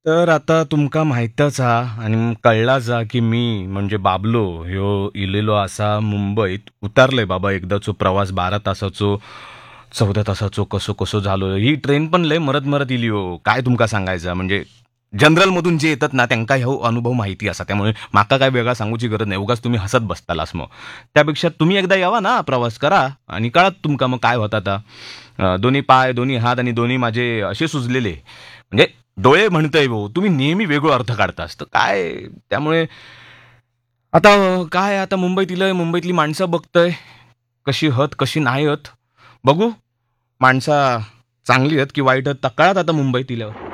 तर आता तुमका माहीतच हा आणि कळलाच हा की मी म्हणजे बाबलो ह्यो इलेलो असा मुंबईत उतारलोय बाबा एकदाचो प्रवास 12 तासाचो 14 तासाचो कसो कसो झालो ही ट्रेन पण लय मरत मरत इली हो काय तुमका सांगायचं म्हणजे जनरल मधून जे येतात ना त्यांना ह्यो अनुभव माहिती असा त्यामुळे माका काय वेगळा सांगूची गरज नाही उगाच तुम्ही हसत बसतालास मग त्यापेक्षा तुम्ही एकदा यावा ना प्रवास करा आणि कळत तुमका मग काय होता आता दोन्ही पाय दोन्ही हात आणि दोन्ही माझे असे सुजलेले म्हणजे डोळे म्हणतय भाऊ तुम्ही नेहमी वेगळा अर्थ काढतास तर काय त्यामुळे आता काय आता मुंबईत इलंय मुंबईतली माणसं बघतय कशी हत कशी नाही हत बघू माणसा चांगली आहेत की वाईट आहेत कळत आता मुंबईत इल्यावर